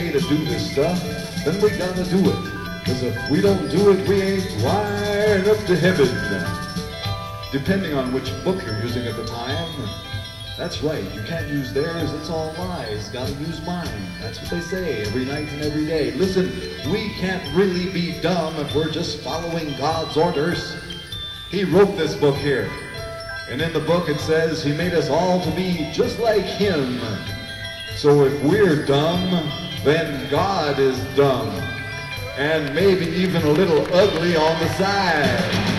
say to do this stuff, then we gotta do it. Because if we don't do it, we ain't wired up to heaven. Depending on which book you're using at the time. That's right, you can't use theirs, it's all lies. Gotta use mine. That's what they say every night and every day. Listen, we can't really be dumb if we're just following God's orders. He wrote this book here. And in the book it says he made us all to be just like him. So if we're dumb, then God is dumb. And maybe even a little ugly on the side.